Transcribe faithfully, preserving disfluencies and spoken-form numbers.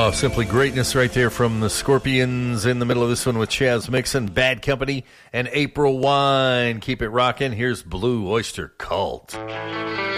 Wow, simply greatness right there from the Scorpions in the middle of this one with Chaz Mixon, Bad Company, and April Wine. Keep it rocking. Here's Blue Oyster Cult.